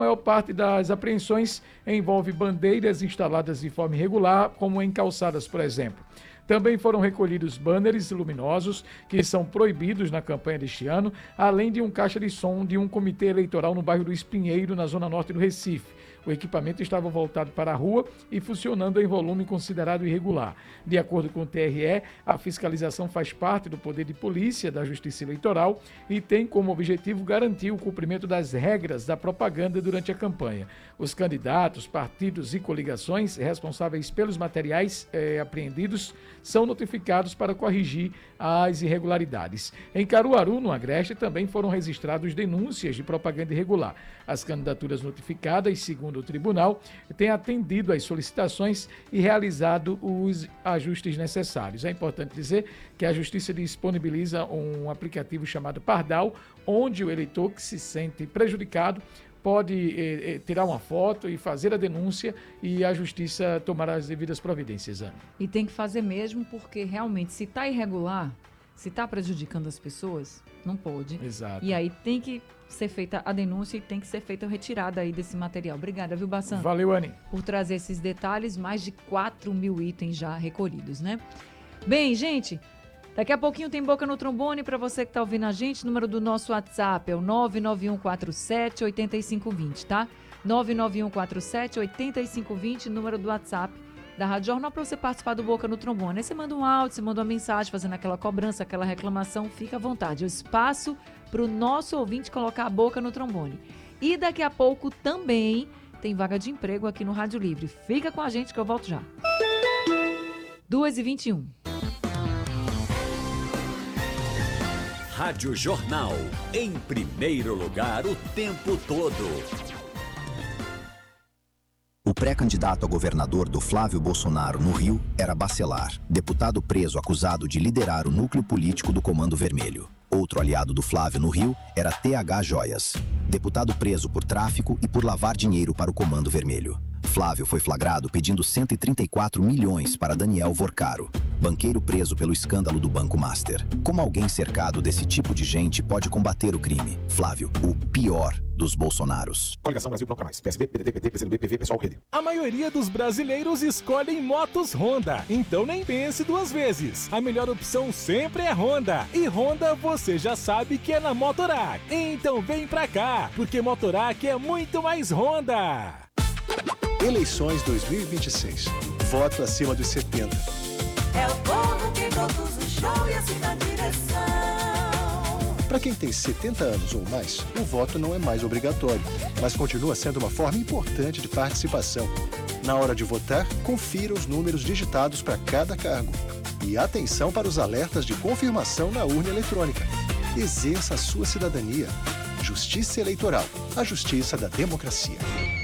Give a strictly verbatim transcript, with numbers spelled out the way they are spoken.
A maior parte das apreensões envolve bandeiras instaladas de forma irregular, como em calçadas, por exemplo. Também foram recolhidos banners luminosos, que são proibidos na campanha deste ano, além de um caixa de som de um comitê eleitoral no bairro do Espinheiro, na zona norte do Recife. O equipamento estava voltado para a rua e funcionando em volume considerado irregular. De acordo com o T R E, a fiscalização faz parte do poder de polícia da Justiça Eleitoral e tem como objetivo garantir o cumprimento das regras da propaganda durante a campanha. Os candidatos, partidos e coligações responsáveis pelos materiais eh, apreendidos são notificados para corrigir as irregularidades. Em Caruaru, no Agreste, também foram registrados denúncias de propaganda irregular. As candidaturas notificadas, segundo o tribunal, têm atendido às solicitações e realizado os ajustes necessários. É importante dizer que a Justiça disponibiliza um aplicativo chamado Pardal, onde o eleitor que se sente prejudicado pode eh, eh, tirar uma foto e fazer a denúncia e a Justiça tomará as devidas providências, Ana. E tem que fazer mesmo, porque realmente, se está irregular, se está prejudicando as pessoas, não pode. Exato. E aí tem que ser feita a denúncia e tem que ser feita a retirada aí desse material. Obrigada, viu, Bassan? Valeu, Anny. Por trazer esses detalhes, mais de quatro mil itens já recolhidos, né? Bem, gente, daqui a pouquinho tem Boca no Trombone para você que está ouvindo a gente. O número do nosso WhatsApp é o nove nove um quatro sete oito cinco dois zero, tá? nove nove um quatro sete oito cinco dois zero, número do WhatsApp da Rádio Jornal para você participar do Boca no Trombone. Aí você manda um áudio, você manda uma mensagem fazendo aquela cobrança, aquela reclamação, fica à vontade. O espaço para o nosso ouvinte colocar a boca no trombone. E daqui a pouco também tem vaga de emprego aqui no Rádio Livre. Fica com a gente que eu volto já. duas e vinte e um. Rádio Jornal, em primeiro lugar o tempo todo. O pré-candidato a governador do Flávio Bolsonaro no Rio era Bacelar, deputado preso acusado de liderar o núcleo político do Comando Vermelho. Outro aliado do Flávio no Rio era T H Joias, deputado preso por tráfico e por lavar dinheiro para o Comando Vermelho. Flávio foi flagrado pedindo cento e trinta e quatro milhões para Daniel Vorcaro, banqueiro preso pelo escândalo do Banco Master. Como alguém cercado desse tipo de gente pode combater o crime? Flávio, o pior dos Bolsonaros. Coligação Brasil Bloco Mais, P S B, P D T, P T, P C do B, P V, Pessoal, Rede. A maioria dos brasileiros escolhem motos Honda, então nem pense duas vezes. A melhor opção sempre é Honda. E Honda você já sabe que é na Motorac. Então vem pra cá, porque Motorac é muito mais Honda. Eleições dois mil e vinte e seis. Voto acima dos setenta. É o povo que conduz o show e assim na direção. Para quem tem setenta anos ou mais, o voto não é mais obrigatório, mas continua sendo uma forma importante de participação. Na hora de votar, confira os números digitados para cada cargo. E atenção para os alertas de confirmação na urna eletrônica. Exerça a sua cidadania. Justiça Eleitoral, a justiça da democracia.